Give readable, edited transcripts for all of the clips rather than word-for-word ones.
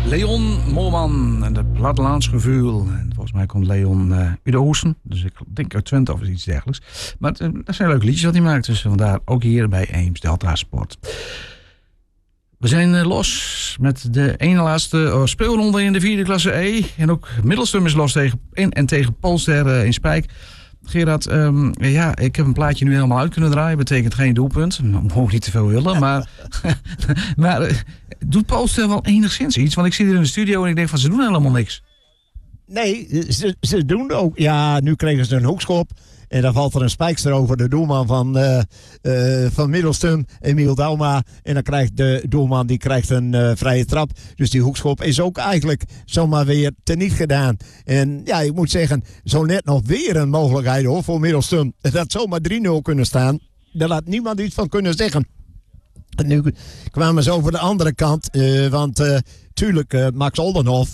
Leon Moorman en het plattelandsgevoel. En volgens mij komt Leon uit de Oosten. Dus ik denk uit Twente of iets dergelijks. Maar dat zijn leuke liedjes wat hij maakt. Dus vandaar ook hier bij Eems Delta Sport. We zijn los met de ene laatste speelronde in de 4e klasse E. En ook Middelstum is los tegen Polster in Spijk. Gerard, ik heb een plaatje nu helemaal uit kunnen draaien. Betekent geen doelpunt. Nou, we mogen niet te veel willen. Maar doet Polster wel enigszins iets? Want ik zit hier in de studio en ik denk van ze doen helemaal niks. Nee, ze doen ook. Ja, nu kregen ze een hoekschop. En dan valt er een spijkster over de doelman van Middelstum, Emiel Dauma. En dan krijgt de doelman een vrije trap. Dus die hoekschop is ook eigenlijk zomaar weer teniet gedaan. En ja, ik moet zeggen, zo net nog weer een mogelijkheid hoor voor Middelstum. Het had zomaar 3-0 kunnen staan. Daar had niemand iets van kunnen zeggen. En nu kwamen ze over de andere kant, want tuurlijk, Max Oldenhoff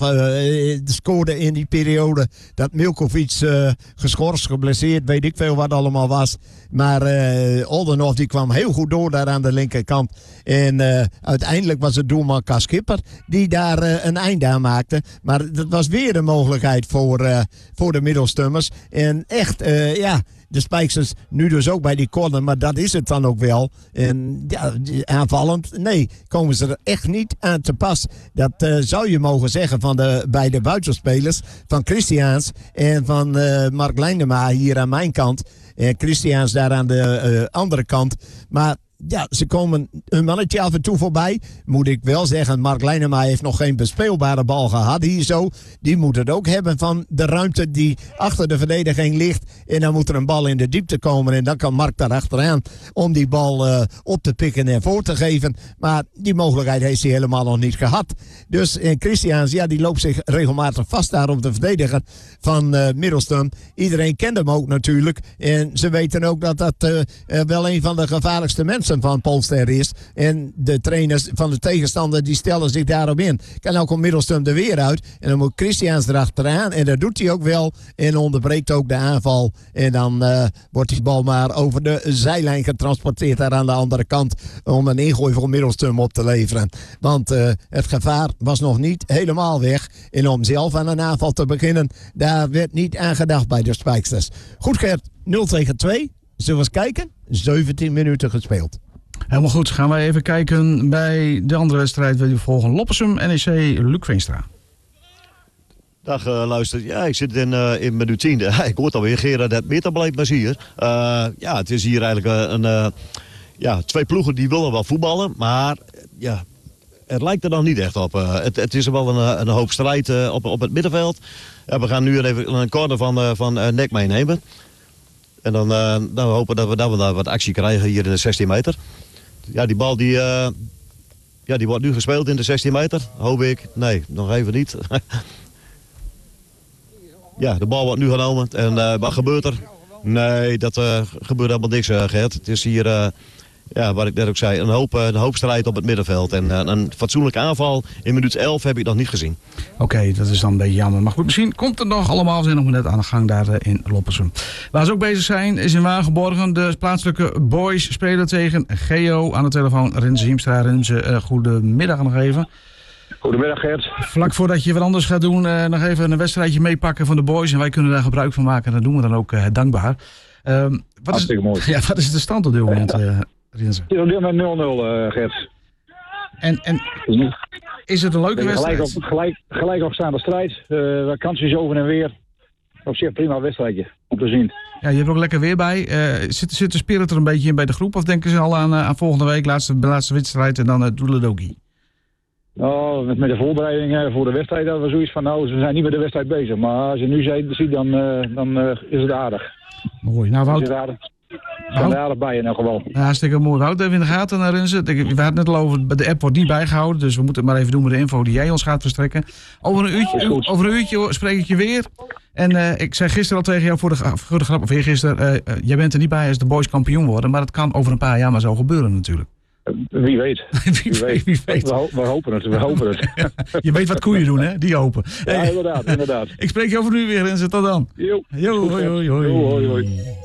scoorde in die periode dat Milkovic geschorst, geblesseerd, weet ik veel wat allemaal was. Maar Oldenhoff die kwam heel goed door daar aan de linkerkant. En uiteindelijk was het doelman Cas Schipper die daar een einde aan maakte. Maar dat was weer een mogelijkheid voor de Middelstummers. En echt, de Spijksters nu dus ook bij die corner, maar dat is het dan ook wel. En ja, aanvallend, nee, komen ze er echt niet aan te pas. Dat zou je mogen zeggen van de beide buitenspelers, van Christiaans en van Mark Leindema hier aan mijn kant. En Christiaans daar aan de andere kant. Maar ja, ze komen een mannetje af en toe voorbij. Moet ik wel zeggen, Mark Leijnema heeft nog geen bespeelbare bal gehad hier zo. Die moet het ook hebben van de ruimte die achter de verdediging ligt. En dan moet er een bal in de diepte komen. En dan kan Mark daar achteraan om die bal op te pikken en voor te geven. Maar die mogelijkheid heeft hij helemaal nog niet gehad. Dus Christiaans, ja, die loopt zich regelmatig vast daar op de verdediger van Middelstum. Iedereen kent hem ook natuurlijk. En ze weten ook dat dat wel een van de gevaarlijkste mensen van Polster is. En de trainers van de tegenstander die stellen zich daarop in. Kan ook om Middelstum er weer uit. En dan moet Christiaans erachteraan. En dat doet hij ook wel. En onderbreekt ook de aanval. En dan wordt die bal maar over de zijlijn getransporteerd daar aan de andere kant. Om een ingooi voor Middelstum op te leveren. Want het gevaar was nog niet helemaal weg. En om zelf aan een aanval te beginnen, daar werd niet aan gedacht bij de Spijksters. Goed Gert, 0-2. Zullen we eens kijken? 17 minuten gespeeld. Helemaal goed. Gaan wij even kijken bij de andere wedstrijd. We volgen Loppersum, NEC, Luc Veenstra. Dag luister. Ja, ik zit in minuut 10. Ik hoor alweer Gerard het meter blijft maar hier. Het is hier eigenlijk twee ploegen die willen wel voetballen. Maar ja, het lijkt er nog niet echt op. Het is er wel een hoop strijd op het middenveld. We gaan nu even een corner van Nek meenemen. En dan hopen dat we daar wat actie krijgen hier in de 16 meter. Ja, die bal die wordt nu gespeeld in de 16 meter, hoop ik. Nee, nog even niet. Ja, de bal wordt nu genomen. En wat gebeurt er? Nee, dat gebeurt helemaal niks, Gert. Het is hier, wat ik net ook zei, een hoop strijd op het middenveld. En een fatsoenlijke aanval in minuut 11 heb ik nog niet gezien. Oké, dat is dan een beetje jammer. Maar goed, misschien komt het nog allemaal. We zijn nog net aan de gang daar in Loppersum. Waar ze ook bezig zijn is in Wagenborgen. De plaatselijke boys spelen tegen Geo. Aan de telefoon Rinse Hiemstra. Rinse, goedemiddag nog even. Goedemiddag Gert. Vlak voordat je wat anders gaat doen, nog even een wedstrijdje meepakken van de boys. En wij kunnen daar gebruik van maken. En dat doen we dan ook dankbaar. Hartstikke mooi. Ja, wat is de stand op dit moment, Rinse? Het is op dit moment 0-0, Gert. En is het een leuke wedstrijd? Gelijk opstaande strijd. Vakanties over en weer. Op zich prima wedstrijdje om te zien. Ja, je hebt ook lekker weer bij. Zit de spirit er een beetje in bij de groep? Of denken ze al aan volgende week, laatste wedstrijd en dan Doeledoki? Nou, met de voorbereiding voor de wedstrijd hadden we zoiets van, nou, ze zijn niet met de wedstrijd bezig. Maar als je nu ziet, dan is het aardig. Mooi. Nou, Wout... We zijn er aardig bij in elk geval. Ja, hartstikke mooi. Wout, even in de gaten naar Rinse. We hadden het net al over, de app wordt niet bijgehouden. Dus we moeten het maar even doen met de info die jij ons gaat verstrekken. Over een uurtje spreek ik je weer. En ik zei gisteren al tegen jou voor de grap, of eergisteren, jij bent er niet bij als de boys kampioen worden. Maar dat kan over een paar jaar maar zo gebeuren natuurlijk. Wie weet. Wie weet. We hopen het. Je weet wat koeien doen, hè? Die hopen. Ja, inderdaad. Ik spreek je over nu weer en zet dat dan. Jo. Hoi. Hoi.